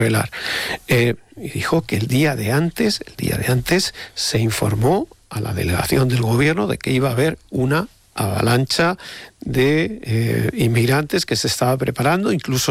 Y dijo que el día de antes se informó a la delegación del gobierno de que iba a haber una avalancha de inmigrantes que se estaba preparando, incluso